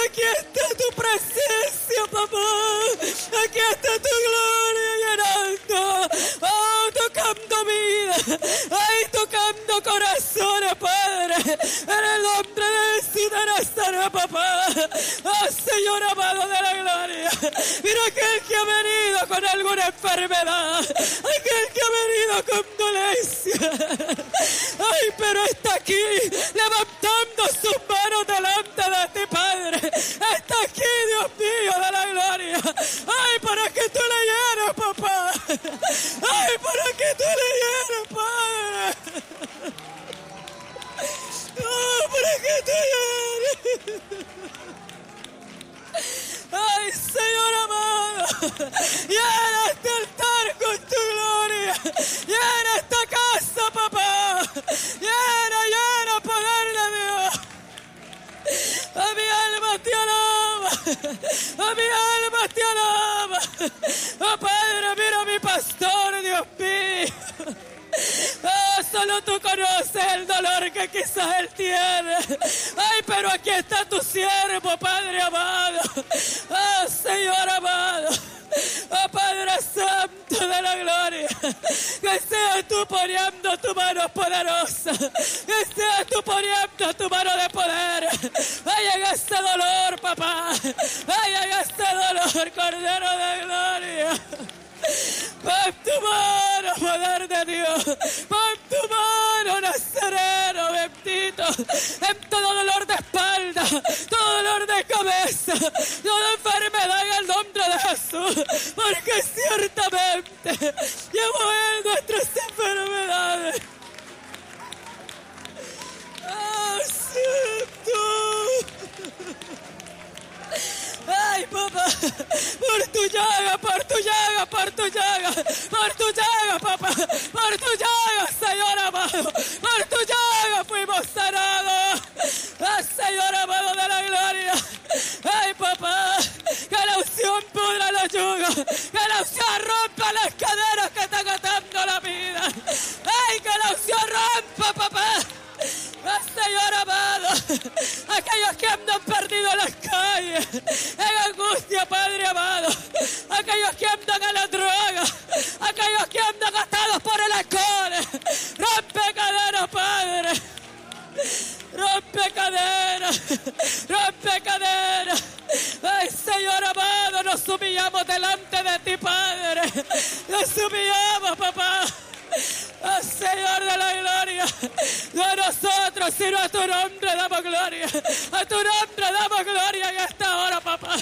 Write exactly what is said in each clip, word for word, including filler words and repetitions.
Aquí está tu presencia, papá. Aquí está tu gloria llenando. Oh, tocando vida. Ay, tocando corazones, Padre. En el nombre de Jesús de Nazaret, papá. Oh, Señor amado de la gloria. Mira aquel que ha venido con alguna enfermedad. Aquel que ha venido con dolencia. Ay, pero está aquí levantando sus manos delante de ti, Padre. Está aquí, Dios mío, de la gloria. Ay, para que tú le llenes, papá. Ay, para que tú le llenes, Padre. Oh, para que tú llenes. Ay, Señor amado, llena este altar con tu gloria. Llena esta casa, papá. Llena, llena, poder de Dios. A mi alma te alaba. A mi alma te alaba. Oh, Padre, mira a mi pastor, Dios mío. Oh, solo tú conoces el dolor que quizás él tiene. Ay, pero aquí está tu siervo, Padre amado. Oh, Señor amado. Oh, Padre Santo de la gloria. Que seas tú poniendo tu mano poderosa. Que seas tú poniendo tu mano de poder. Ay, en este dolor, papá. Ay, en este dolor, Cordero de gloria. Pon tu mano, poder de Dios. Pon tu mano, Nazareno, bendito. En todo dolor de espalda, todo dolor de cabeza, toda enfermedad en el nombre de Jesús. Porque ciertamente llevó Él nuestras enfermedades. ¡Ah, siento! Ay, papá, por tu llaga, por tu llaga, por tu llaga, por tu llaga, papá, por tu llaga, Señor amado, por tu llaga fuimos sanados. Ah, Señor amado de la gloria. Ay, papá, que la unción pudra los yugos, que la unción rompa las cadenas que están atando la vida. Ay, que la unción rompa, papá. Ah, Señor amado, aquellos que andan perdidos en las calles, en angustia, Padre amado, aquellos que andan en la droga, aquellos que andan atados por el alcohol, rompe cadenas, Padre, rompe cadenas, rompe cadenas. Ay, Señor amado, nos humillamos delante de ti, Padre, nos humillamos, papá. Oh, Señor de la gloria, no a nosotros, sino a tu nombre damos gloria. A tu nombre damos gloria en esta hora, papá.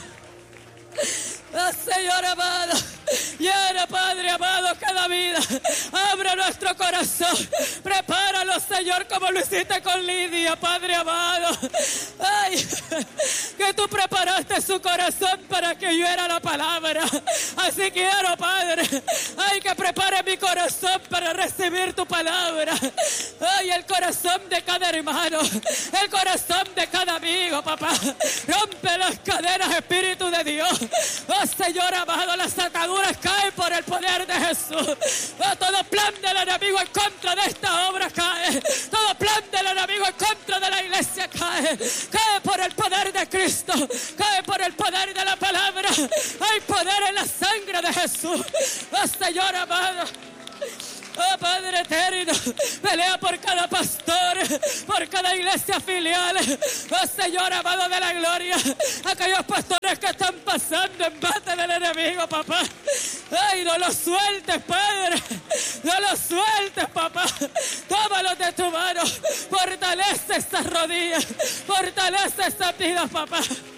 Oh, Señor amado, llena, Padre amado, cada vida. Abre nuestro corazón. Prepáralo, Señor, como lo hiciste con Lidia, Padre amado. Ay, que tú preparaste su corazón para que yo era la palabra. Así quiero, Padre. Ay, que prepare mi corazón para recibir tu palabra. Ay, el corazón de cada hermano, el corazón de cada amigo, papá. Rompe las cadenas, Espíritu de Dios. Oh, Señor amado, las ataduras caen por el poder de Jesús. Oh, todo plan del enemigo en contra de esta obra cae. Todo plan del enemigo en contra de la iglesia cae. Cae por el poder de Cristo. Cae por el poder de la palabra. Hay poder en la sangre de Jesús. Oh, Señor amado. Oh, Padre eterno, pelea por cada pastor, por cada iglesia filial. Oh, Señor amado de la gloria, aquellos pastores que están pasando en bate del enemigo, papá. Ay, no los sueltes, Padre, no los sueltes, papá. Tómalos de tu mano, fortalece estas rodillas, fortalece estas vidas, papá.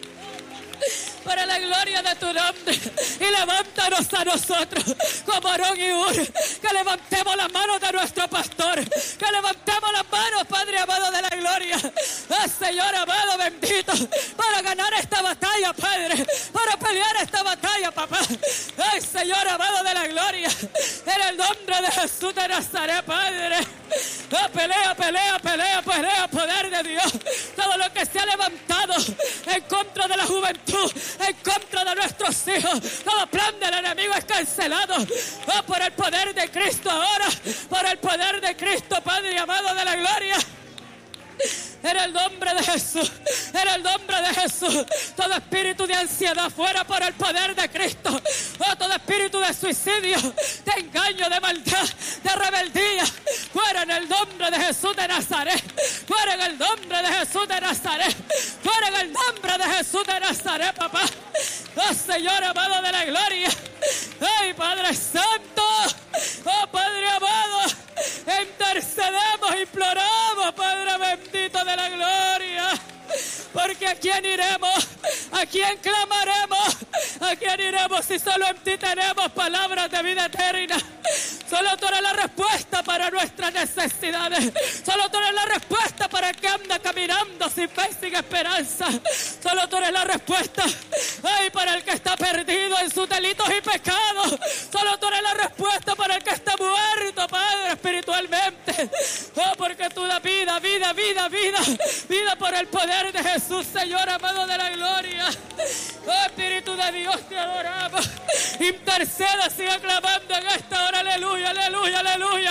Para la gloria de tu nombre, y levántanos a nosotros como Aarón y Hur, que levantemos las manos de nuestro pastor, que levantemos las manos, Padre amado de la gloria. Oh, Señor amado bendito, para ganar esta batalla, Padre, para pelear esta batalla, papá. Ay, Señor amado de la gloria, en el nombre de Jesús de Nazaret, Padre. Oh, pelea, pelea, pelea, pelea, poder de Dios. Todo lo que se ha levantado en contra de la juventud, en contra de nuestros hijos, todo plan del enemigo es cancelado. Oh, por el poder de Cristo ahora, por el poder de Cristo, Padre amado de la gloria. En el nombre de Jesús. En el nombre de Jesús. Todo espíritu de ansiedad fuera por el poder de Cristo. Oh, todo espíritu de suicidio, de engaño, de maldad, de rebeldía, fuera en el nombre de Jesús de Nazaret. Fuera en el nombre de Jesús de Nazaret. Fuera en el nombre de Jesús de Nazaret, papá. Oh, Señor amado de la gloria. Ay, Padre Santo. Oh, Padre amado. Intercedemos, imploramos, Padre bendito de la gloria. Porque ¿a quién iremos? ¿A quién clamaremos? ¿A quién iremos si solo en ti tenemos palabras de vida eterna? Solo tú eres la respuesta para nuestras necesidades. Solo tú eres la respuesta para el que anda caminando sin fe y sin esperanza. Solo tú eres la respuesta, ay, para el que está perdido en sus delitos y pecados. Solo tú eres la respuesta para el que está muerto, Padre, espiritualmente. Oh, porque tú das vida, vida, vida, vida. Vida por el poder de Jesús, Señor amado de la gloria. Oh, Espíritu de Dios, te adoramos. Interceda, siga clamando en esta hora. Aleluya, aleluya, aleluya.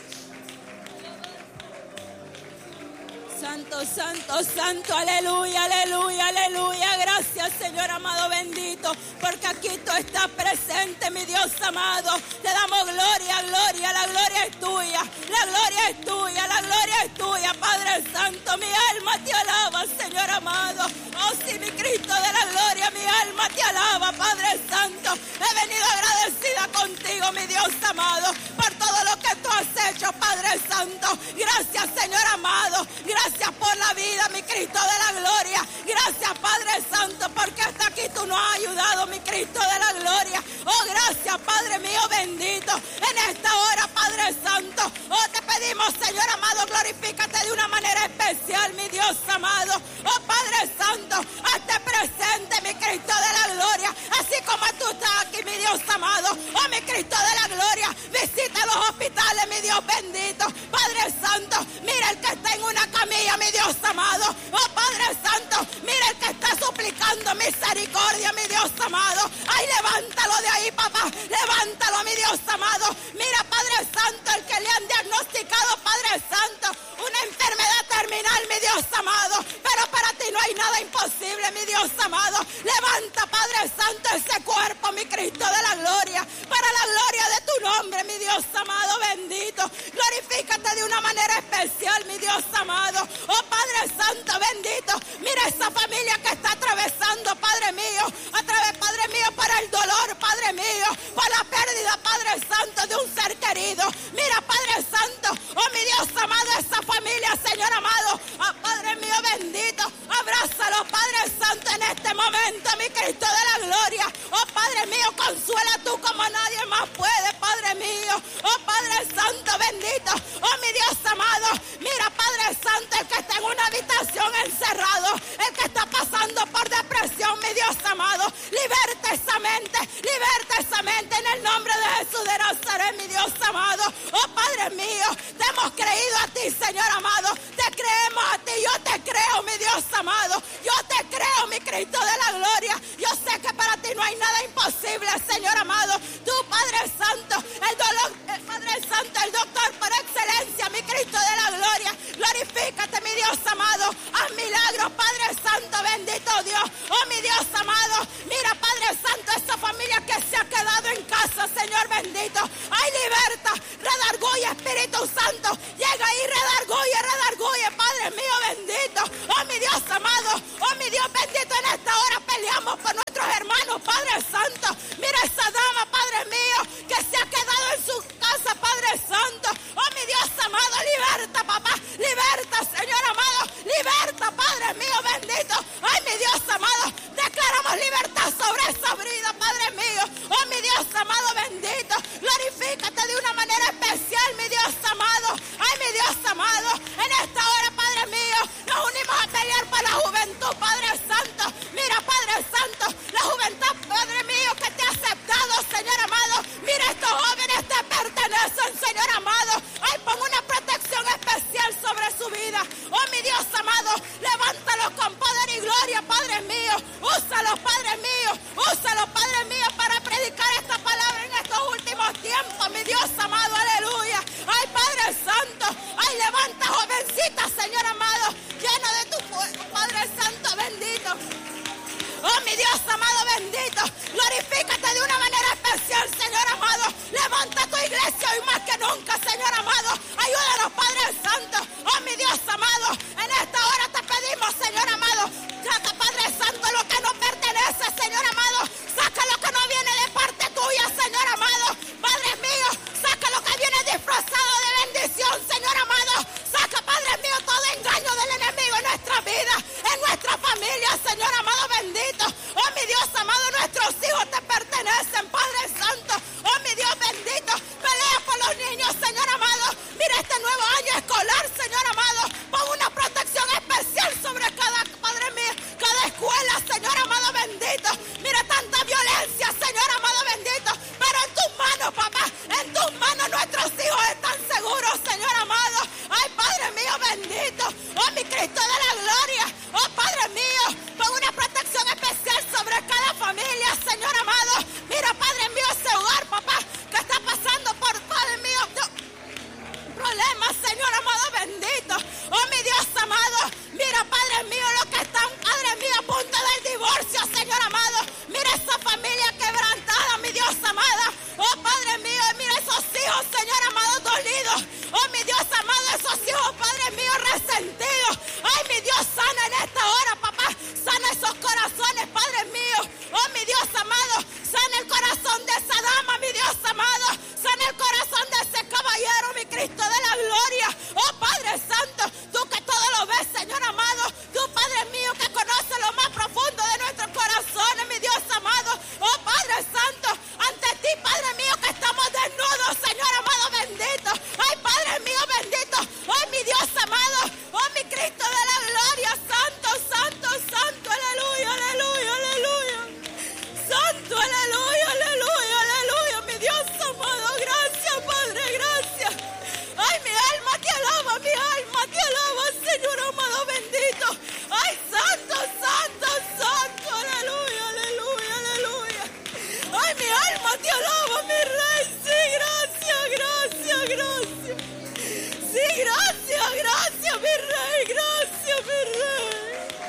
Santo, santo, santo, aleluya, aleluya, aleluya. Gracias, Señor amado bendito, porque aquí tú estás presente, mi Dios amado. Te damos gloria, gloria, la gloria es tuya, la gloria es tuya, la gloria es tuya, Padre Santo. Mi alma te alaba, Señor amado. Oh, sí, mi Cristo de la gloria, mi alma te alaba, Padre Santo. He venido agradecida contigo, mi Dios amado, por todo lo que tú has hecho, Padre Santo. Gracias, Señor amado. Gracias por la vida, mi Cristo de la gloria. Gracias, Padre Santo, porque hasta aquí tú nos has ayudado, mi Cristo de la gloria. Oh, gracias, Padre mío bendito. En esta hora, Padre Santo, oh, te pedimos, Señor amado, glorifícate de una manera especial, mi Dios amado. Oh, Padre Santo, hazte presente, mi Cristo de la gloria. Así como tú estás aquí, mi Dios amado. Oh, mi Cristo de la gloria, visita los hospitales, mi Dios bendito. Padre Santo, mira el que está en una camilla, mi Dios amado. Oh, Padre Santo, mira el que está suplicando misericordia, mi Dios amado. Ay, levántalo de ahí, papá. Levántalo, mi Dios amado. Mira, Padre Santo, el que le han diagnosticado, Padre Santo, una enfermedad terminal, mi Dios amado. Pero para ti no hay nada imposible, mi Dios amado. Levanta, Padre Santo, ese cuerpo, mi Cristo de la gloria, para la gloria de tu nombre, mi Dios amado bendito. Glorifícate de una manera especial, mi Dios amado. Oh, Padre Santo bendito, mira esa familia que está atravesando, Padre mío, a través, Padre mío, para el dolor, Padre mío, por la pérdida, Padre Santo, de un ser querido. Mira, Padre Santo, oh, mi Dios amado, esa familia, Señor amado, oh, Padre mío bendito, abrázalo, Padre Santo, en este momento, mi Cristo de la gloria. Oh, Padre mío, consuela tú como nadie más puede, Padre mío. Oh, Padre Santo bendito, oh, mi Dios amado, mira, Padre Santo, el que está en una habitación encerrado, el que está pasando por depresión, mi Dios amado, liberta esa mente, liberta esa mente en el nombre de Jesús de Nazaret, mi Dios amado. Oh, Padre mío, te hemos creído a ti, Señor amado, te creemos a ti, yo te creo, mi Dios amado, yo te creo, mi Cristo de la gloria. Yo sé que para ti no hay nada imposible, Señor amado. Tú, Padre Santo, el dolor, el Padre Santo, el doctor por excelencia, mi Cristo de la gloria. Glorifícate, mi Dios amado. Haz milagros, Padre Santo, bendito Dios. Oh, mi Dios amado, mira, Padre Santo, esa familia que se ha quedado en casa, Señor bendito. Ay, liberta, redarguye, Espíritu Santo. Llega ahí, redarguye, redarguye, Padre mío bendito. Oh, mi Dios amado, oh, mi Dios bendito, en esta hora peleamos por nuestros hermanos, Padre Santo. Mira esa dama, Padre mío, que se ha quedado en su casa, Padre Santo. Oh, mi Dios amado, liberta, papá, liberta, Señor amado, liberta, Padre mío bendito. Ay, mi Dios amado, declaramos libertad sobre esa vida, Padre mío. Oh, mi Dios amado bendito, glorifícate de una manera especial, mi Dios amado. Ay, mi Dios amado, en esta hora, Padre mío, nos unimos a pelear por la juventud, Padre Santo. mi Dios amado bendito, glorifícate de una manera especial, Señor amado. Levanta tu iglesia hoy más que nunca, Señor amado. Ayúdanos, Padre Santo. Oh, mi Dios amado, en esta hora te pedimos, Señor amado, saca, Padre Santo, lo que no pertenece, Señor amado. Saca lo que no viene de parte tuya, Señor amado. Padre mío, saca lo que viene disfrazado de bendición, Señor amado. Saca, Padre mío, todo engaño del enemigo en nuestra vida, en nuestra familia, Señor amado bendito. Oh, mi Dios amado, nuestros hijos te pertenecen, Padre Santo. Oh, mi Dios bendito, pelea por los niños, Señor amado. Mira este nuevo año escolar, Señor amado. Pon una protección especial sobre cada, Padre mío, cada escuela, Señor amado bendito. Mira tanta violencia, Señor amado bendito. Pero en tus manos, papá, en tus manos nuestros hijos están seguros, Señor amado. Ay, Padre mío bendito. Oh, mi Cristo de la gloria. Oh, Padre mío, pon una protección especial sobre cada familia, Señor amado. Mira, Padre mío, ese hogar, papá, que está pasando por, Padre mío, problemas, Señor amado bendito. Oh, mi Dios amado, mira, Padre mío, lo que están, Padre mío, a punto del divorcio, Señor amado. Mira esa familia quebrantada, mi Dios amada. Oh, Padre mío, mira esos hijos, Señor amado, dolidos. Oh, mi Dios amado, esos hijos, Padre mío, resentidos. Ay, mi Dios, sana en esta hora, papá. Sana esos corazones, Padre mío. Oh, mi Dios amado, sana el corazón de esa dama, mi Dios amado. Sana el corazón de ese caballero, mi Cristo de la gloria. Oh, Padre Santo, tú que todo lo ves, Señor amado. Tú, Padre mío, que conoces lo más profundo de nuestros corazones, mi Dios amado. Oh, Padre Santo, ante ti, Padre mío, que estamos desnudos, Señor amado bendito. Ay, Padre mío bendito. Oh, mi Dios amado. Oh, mi Cristo de la gloria. Santo, santo, santo. Aleluya, aleluya, aleluya. Santo, aleluya, aleluya, aleluya. Mi Dios amado. Gracias, Padre, gracias. Ay, mi alma te alaba, mi alma te alaba, Señor amado bendito. Ay, santo, santo, santo. Aleluya, aleluya, aleluya. Ay, mi alma te alaba, mi Rey. Sí, gracias, gracias, gracias. Sí, gracias, gracias, mi Rey. Gracias, mi Rey.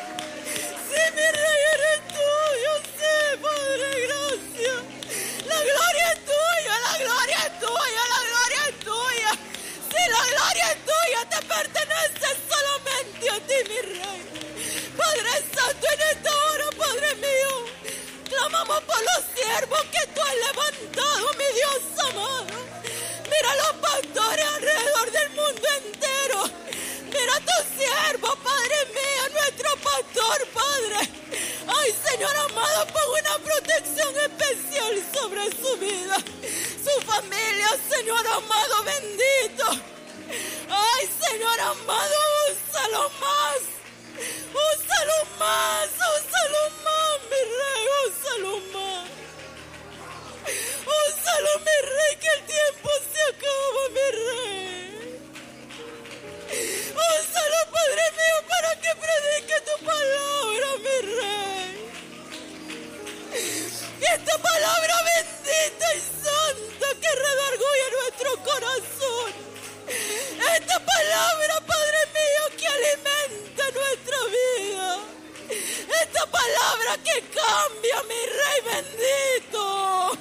Sí, mi Rey, eres tuyo. Sí, Padre, gracias. La gloria es tuya, la gloria es tuya, la gloria es tuya. Sí, la gloria es tuya, te pertenece solamente a ti, mi Rey. Padre Santo, en esta hora, Padre mío, clamamos por los siervos que tú has levantado, mi Dios amado. Mira los pastores alrededor del mundo entero. Mira a tu siervo, Padre mío, nuestro pastor, Padre. Ay, Señor amado, pon una protección especial sobre su vida, su familia, Señor amado bendito. Ay, Señor amado, úsalo más. Úsalo más, úsalo más, mi Rey, úsalo más. Úsalo, mi Rey, que el tiempo se acaba, mi Rey. Úsalo, Padre mío, para que predique tu palabra, mi Rey. Esta palabra bendita y santa que redarguye nuestro corazón. Esta palabra, Padre mío, que alimenta nuestra vida. Esta palabra que cambia, mi Rey bendito.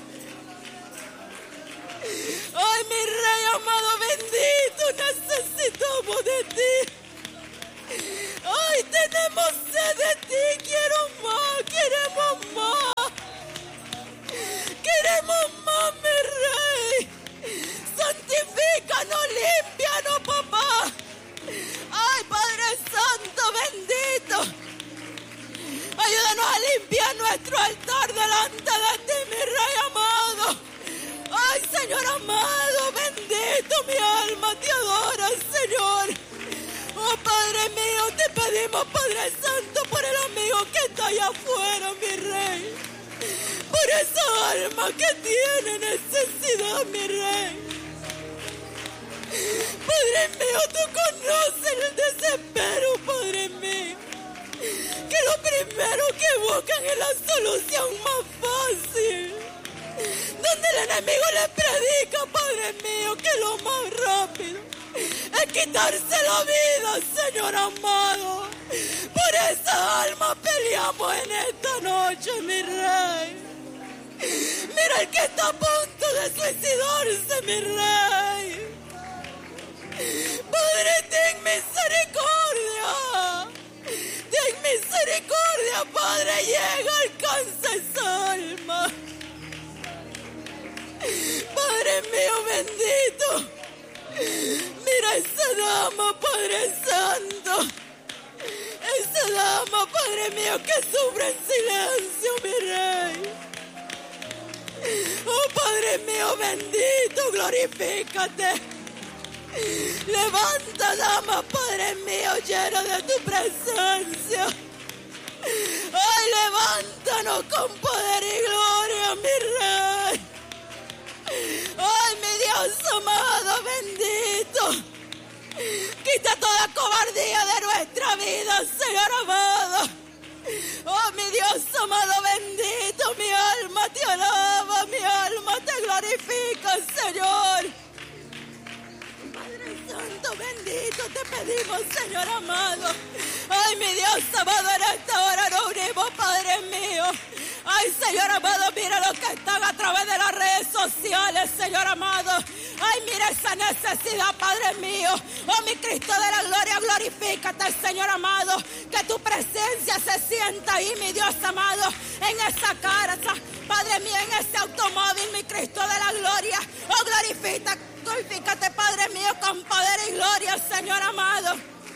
Ay, mi Rey amado bendito, necesitamos de ti. Ay, tenemos sed de ti, quiero más, queremos más. Queremos más, mi Rey. Santifícanos, límpianos, papá. Ay, Padre Santo bendito. Ayúdanos a limpiar nuestro altar delante de ti, mi Rey amado. Ay, Señor amado, bendito, mi alma te adora, Señor. Oh, Padre mío, te pedimos, Padre Santo, por el amigo que está allá afuera, mi Rey. Por esa alma que tiene necesidad, mi Rey. Padre mío, tú conoces el desespero, Padre mío. Que lo primero que buscan es la solución más fácil. Donde el enemigo le predica, Padre mío, que lo más rápido es quitarse la vida, Señor amado. Por esa alma peleamos en esta noche, mi Rey. Mira el que está a punto de suicidarse, mi Rey. Padre, ten misericordia. Ten misericordia, Padre. Llega, alcanza esa alma. Padre mío bendito. Mira esa dama, Padre Santo. Esa dama, Padre mío, que sufre en silencio, mi Rey. Oh, Padre mío bendito, glorifícate. Levanta, dama, Padre mío, lleno de tu presencia. Ay, levántanos con poder y gloria, mi Rey. Ay, mi Dios amado, bendito. Quita toda cobardía de nuestra vida, Señor amado. Oh, mi Dios amado, bendito, mi alma te alaba, mi alma te glorifica, Señor. Padre Santo, bendito, te pedimos, Señor amado. Ay, mi Dios amado, en esta hora nos unimos, Padre mío. Ay, Señor amado, mira los que están a través de las redes sociales, Señor amado. Ay, mira esa necesidad, Padre mío. Oh, mi Cristo de la gloria, glorifícate, Señor amado. Que tu presencia se sienta ahí, mi Dios amado, en esa casa, Padre mío, en ese automóvil, mi Cristo de la gloria. Oh, glorifícate, glorifícate, Padre mío, con poder y gloria, Señor amado.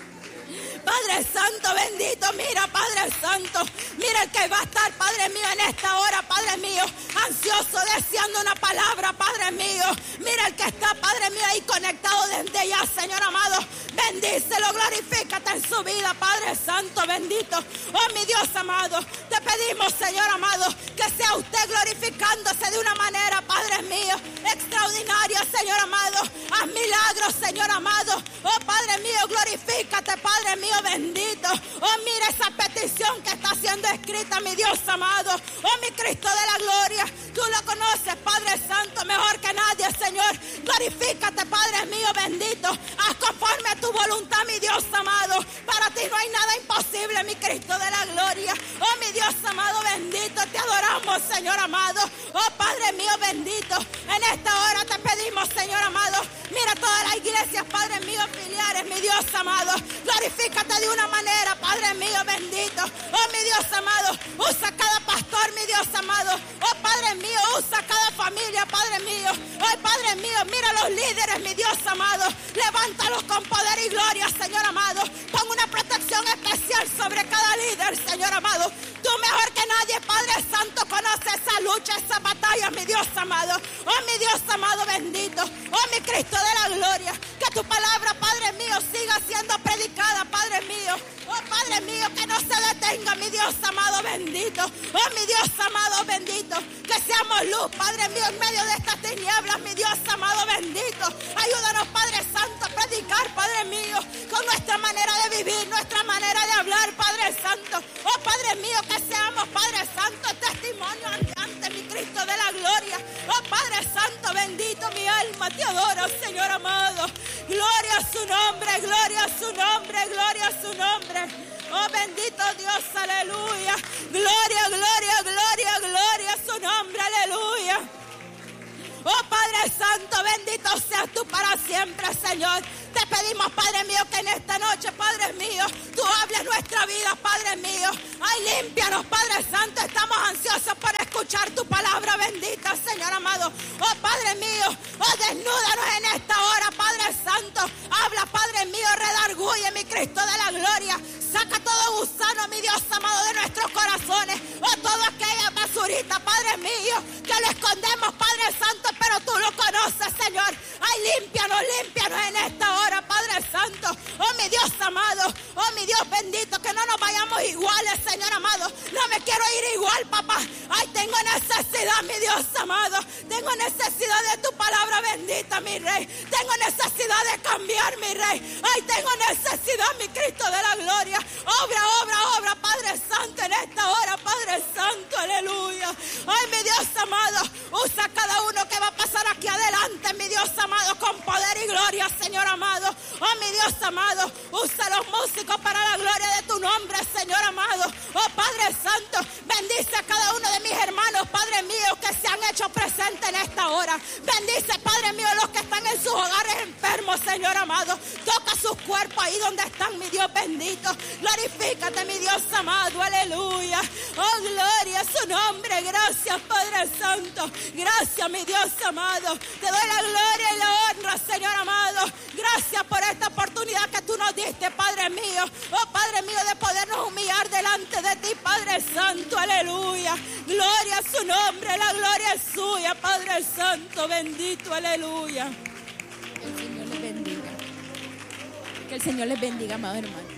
Padre Santo, bendito, mira, Padre Santo, mira el que va a estar, Padre mío, en esta hora, Padre mío, ansioso, deseando una palabra, Padre mío. Mira el que está, Padre mío, ahí conectado desde ya, Señor amado. Bendícelo, glorifícate en su vida, Padre Santo, bendito. Oh, mi Dios amado, te pedimos, Señor amado, que sea usted glorificándose de una manera, Padre mío, extraordinaria, Señor amado. Haz milagros, Señor amado. Oh, Padre mío, glorifícate, Padre mío, bendito. Oh, mira esa petición que está siendo escrita, mi Dios amado. Oh, mi Cristo de la gloria, tú lo conoces, Padre Santo, mejor que nadie, Señor. Glorifícate, Padre mío, bendito. Haz conforme a tu voluntad, mi Dios amado. Para ti no hay nada imposible, mi Cristo de la gloria. Oh, mi Dios amado, bendito, te adoramos, Señor amado. Oh, Padre mío, bendito, en esta hora te pedimos, Señor amado. Mira todas las iglesias, Padre mío, filiales, mi Dios amado. Glorifícate de una manera, Padre mío, bendito. Oh, mi Dios amado, usa cada pastor, mi Dios amado. Oh, Padre mío, usa cada familia, Padre mío. Oh, Padre mío, mira los líderes, mi Dios amado. Levántalos con poder y gloria, Señor amado. Pon una protección especial sobre cada líder, Señor amado. Tú mejor que nadie, Padre Santo, conoces esa lucha, esa batalla, mi Dios amado. Oh, mi Dios amado, bendito. Oh, mi Cristo de la gloria. Que tu palabra, Padre mío, siga siendo predicada, Padre mío. Oh, Padre mío, que no se detenga, mi Dios amado, bendito. Oh, mi Dios amado, bendito. Que seamos luz, Padre mío, en medio de estas tinieblas, mi Dios amado, bendito. Ayúdanos, Padre Santo, a predicar, Padre mío, con nuestra manera de vivir, nuestra manera de hablar, Padre Santo. Oh, Padre mío, que seamos, Padre Santo, testimonio ante mi Cristo de la gloria. Oh, Padre Santo, bendito, mi alma te adora, Señor amado. Gloria a su nombre, gloria a su nombre, gloria a su nombre. Oh, bendito Dios, aleluya. Gloria, gloria, gloria, gloria a su nombre, aleluya. Oh, Padre Santo, bendito seas tú para siempre, Señor. Te pedimos, Padre mío, que en esta noche, Padre mío, tú hables nuestra vida, Padre mío. Ay, límpianos, Padre Santo. Estamos ansiosos por escuchar tu palabra bendita, Señor amado. Oh, Padre mío, oh, desnúdanos en esta hora, Padre Santo. Habla, Padre mío, redarguye, mi Cristo de la gloria. Saca todo gusano, mi Dios amado, de nuestros corazones. Oh, toda aquella basurita, Padre mío, que lo escondemos, Padre Santo, pero tú lo conoces, Señor. Ay, límpianos, límpianos en esta hora, Padre Santo. Oh, mi Dios amado, oh, mi Dios bendito, que no nos vayamos iguales, Señor amado. No me quiero ir igual, papá. Ay, tengo necesidad, mi Dios amado. Tengo necesidad de tu palabra bendita, mi Rey. Tengo necesidad de cambiar, mi Rey. Ay, tengo necesidad, mi Cristo de la gloria. Obra, obra, obra, Padre Santo, en esta hora, Padre Santo, aleluya. Ay, mi Dios amado, usa cada uno que va a pasar aquí adelante, mi Dios amado, con poder y gloria, Señor amado. Oh, mi Dios amado, usa los músicos para la gloria de tu nombre, Señor amado. amado. Oh Padre Santo, bendice a cada uno de mis hermanos, Padre mío, que se han hecho presentes en esta hora. Bendice, Padre mío, los que están en sus hogares enfermos, Señor amado. Toca sus cuerpos ahí donde están, mi Dios bendito. Glorifícate, mi Dios amado, aleluya. Oh, gloria a su nombre. Gracias, Padre Santo. Gracias, mi Dios amado. Te doy la gloria y la honra, Señor amado. Gracias por esta oportunidad que tú nos diste, Padre mío. Oh, Padre mío, de podernos humillar delante de ti, Padre Santo, aleluya. Gloria a su nombre, la gloria es suya, Padre Santo, bendito, aleluya. Que el Señor les bendiga. Que el Señor les bendiga, amado hermano.